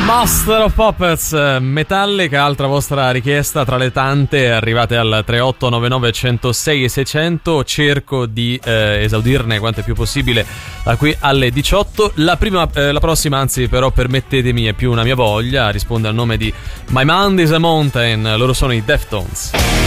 Master of Puppets, Metallica, altra vostra richiesta tra le tante arrivate al 3899 106 e 600. Cerco di esaudirne quante più possibile da qui alle 18. La prossima, anzi, però permettetemi, è più una mia voglia, risponde al nome di My Mind is a Mountain. Loro sono i Deftones.